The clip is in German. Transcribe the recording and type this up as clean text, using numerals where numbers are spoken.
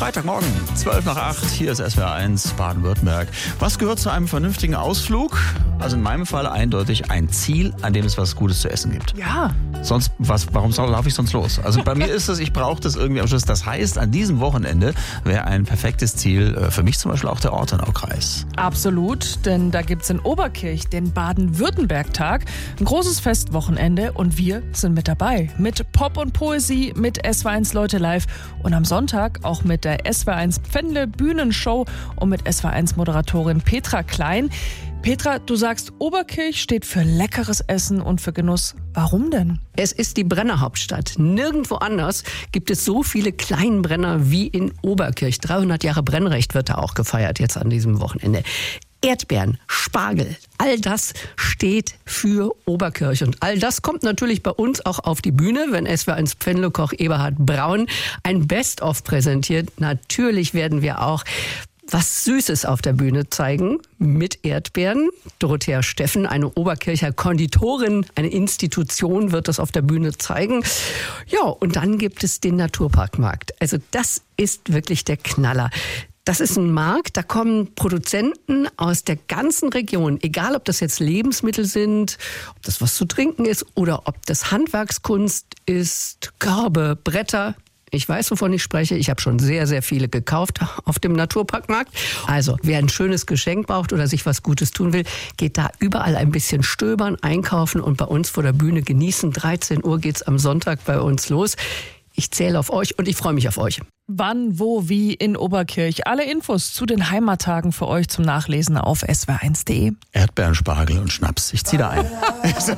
Freitagmorgen, 7:55, hier ist SWR1 Baden-Württemberg. Was gehört zu einem vernünftigen Ausflug? Also in meinem Fall eindeutig ein Ziel, an dem es was Gutes zu essen gibt. Ja. Sonst, warum laufe ich sonst los? Also bei mir ist es, ich brauche das irgendwie am Schluss. Das heißt, an diesem Wochenende wäre ein perfektes Ziel für mich zum Beispiel auch der Ortenaukreis. Absolut, denn da gibt's in Oberkirch den Baden-Württemberg-Tag. Ein großes Festwochenende und wir sind mit dabei. Mit Pop und Poesie, mit SWR1 Leute live und am Sonntag auch mit der SWR1 Pfändle Bühnenshow und mit SWR1 Moderatorin Petra Klein. Petra, du sagst, Oberkirch steht für leckeres Essen und für Genuss. Warum denn? Es ist die Brennerhauptstadt. Nirgendwo anders gibt es so viele Kleinbrenner wie in Oberkirch. 300 Jahre Brennrecht wird da auch gefeiert jetzt an diesem Wochenende. Erdbeeren, Spargel, all das steht für Oberkirch. Und all das kommt natürlich bei uns auch auf die Bühne, wenn SWR1 Pfändle-Koch Eberhard Braun ein Best-of präsentiert. Natürlich werden wir auch was Süßes auf der Bühne zeigen mit Erdbeeren. Dorothea Steffen, eine Oberkircher Konditorin, eine Institution, wird das auf der Bühne zeigen. Ja, und dann gibt es den Naturparkmarkt. Also das ist wirklich der Knaller. Das ist ein Markt, da kommen Produzenten aus der ganzen Region, egal ob das jetzt Lebensmittel sind, ob das was zu trinken ist oder ob das Handwerkskunst ist, Körbe, Bretter. Ich weiß, wovon ich spreche. Ich habe schon sehr, sehr viele gekauft auf dem Naturparkmarkt. Also, wer ein schönes Geschenk braucht oder sich was Gutes tun will, geht da überall ein bisschen stöbern, einkaufen und bei uns vor der Bühne genießen. 13 Uhr geht's am Sonntag bei uns los. Ich zähle auf euch und ich freue mich auf euch. Wann, wo, wie in Oberkirch. Alle Infos zu den Heimattagen für euch zum Nachlesen auf swr1.de. Erdbeeren, Spargel und Schnaps. Ich ziehe da ein.